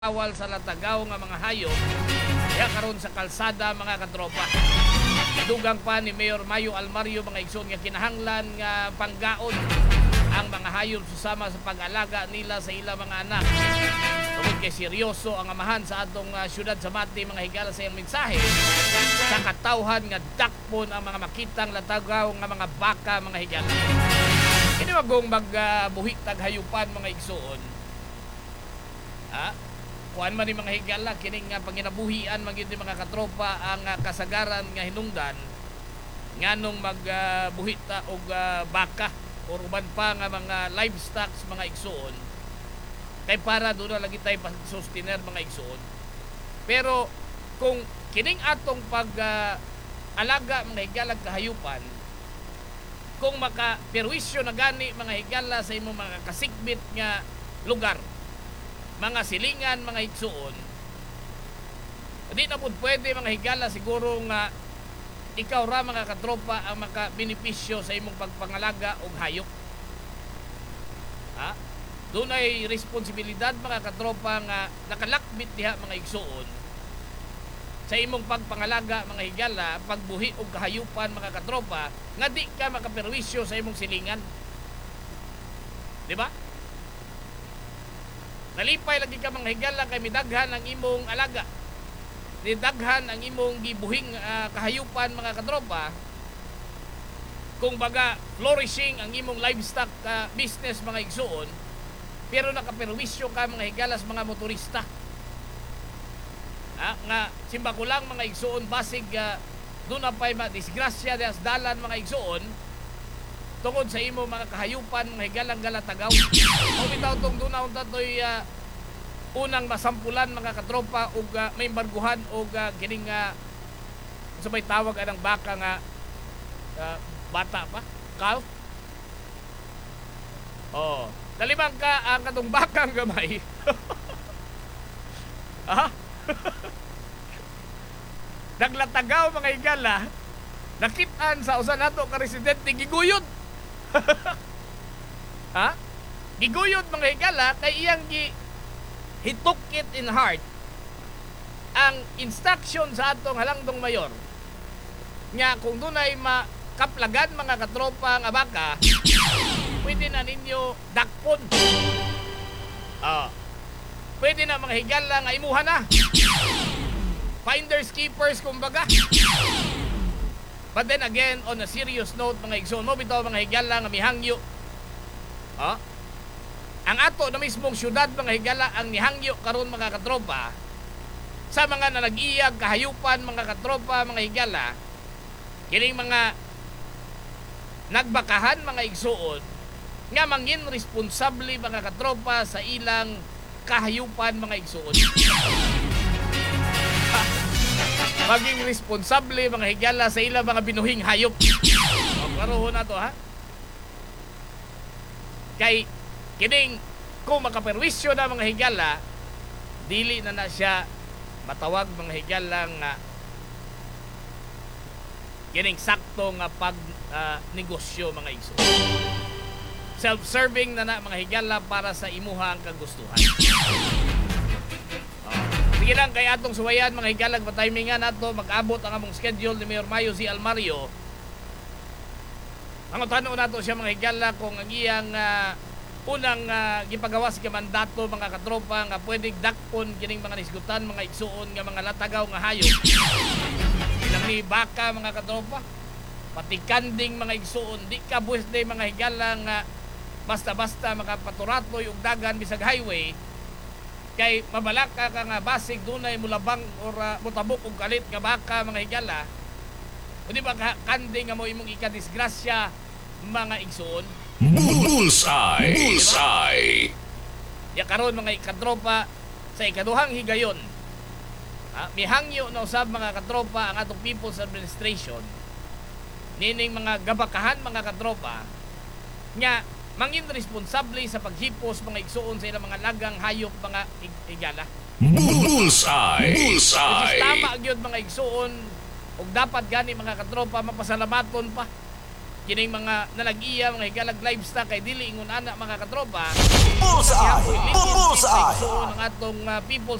awal sa latagaw nga mga hayop ya karon sa kalsada mga katropa. Dugang pa ni Mayor Mayo Almario mga igsoon nga kinahanglan nga panggaon ang mga hayop susama sa pag-alaga nila sa ilang mga anak. Tungod kay seryoso ang amahan sa atong syudad sa Mati mga higala sa iyang mensahe sa katawhan nga dakpon ang mga makitang latagaw nga mga baka mga higala. Kini magong magbuhi tag hayupan mga igsoon. Kuan man ni mga higala kining nga panginabuhian magid ni mga katropa ang kasagaran nga hinungdan nganong magbuhi ta og baka o uban pa nga mga livestock mga igsoon kay para doon na lagi tayo pag-sustiner mga igsoon. Pero kung kining atong pag-alaga mga higala kahayupan kung maka-perwisyo na gani mga higala sa imong mga kasikbit nga lugar, mga silingan, mga igsoon, di na po pwede mga higala siguro nga ikaw ra mga katropa ang maka-benepisyo sa imong pagpangalaga og hayop. Doon ay responsibilidad mga katropa nga nakalakbit diha mga igsoon sa imong pagpangalaga mga higala, pagbuhi og kahayupan mga katropa nga di ka makaperwisyo sa imong silingan. Di ba? Nalipay lagi ka mga higala kay midaghan ang imong alaga. Nidaghan ang imong gibuhing kahayupan mga katropa. Kung baga flourishing ang imong livestock business mga igsoon, pero nakaperwisyo ka mga higala sa mga motorista. Nga simba ko lang mga igsoon basig doon na pa'y madisgrasya des dalan mga igsoon tungod sa imo mga kahayupan mga higalang galatagaw. O bitaw tong dunaw tatoy unang masampulan mga katropa ug may embarguhan og kining sabay tawag anang baka nga bata pa, calf. Kalimang ka ang katong bakang gamay. Naglatagaw mga higala, nakitaan sa usa nato ka residente giguyod. Giguyod mga higala kay iyang he took it in heart ang instruction sa atong halangdong mayor nga kung dunay makaplagan mga katropa nga baka pwede na ninyo dakpon. Pwede na mga higala nga imuha na finders keepers kumbaga. But then again, on a serious note mga igsoon mo bitaw mga higala nga mihangyo ang ato na mismong syudad mga higala ang nihangyo karon mga katropa sa mga nalagiyag kahayupan mga katropa mga higala kining mga nagbakahan mga igsoon nga mangin responsable mga katropa sa ilang kahayupan mga igsoon. Maging responsable mga higala sa ilang mga binuhing hayop. Karoon na to kay kining kung makaperwisyo na mga higala dili na siya matawag mga higala nga kining sakto nga pag negosyo mga igsoon. Self-serving na mga higala para sa imuha ang kagustuhan. Sige lang kay atong suwayan mga higala patimingan nato mag-abot ang among schedule ni Mayor Mayo si Almario. Ang tanong nato siya mga higala kung ang iyang unang gipagawas ka mandato mga katropa nga pwedeng dakpon kining mga nisgutan mga igsuon nga mga latagaw nga hayop. Ilang ni baka mga katropa pati kanding mga igsuon di ka pwede mga higala nga basta-basta makapaturatoy og dagan bisag highway kay mabalaka ka nga basig dunay mulabang or mutabok og kalit nga baka mga higala. O di ba kanding nga mo imong ikadisgrasya mga igsuon. Bullseye! Bullseye! Ya karon mga katropa sa ikaduhang higayon. Mihangyo na usab mga katropa ang atong People's Administration nining mga gabakahan mga katropa nga mangin responsable sa paghipos mga igsuon sa ilang mga lagang hayop mga higala. Bullseye! Bullseye! Tama gyud mga igsuon ug dapat gani mga katropa mapasalamaton pa kining mga nalag-iya mga higalag livestock kay dili ingon ana mga katropa. Bullseye! Kaya po, Bullseye! so ng atong people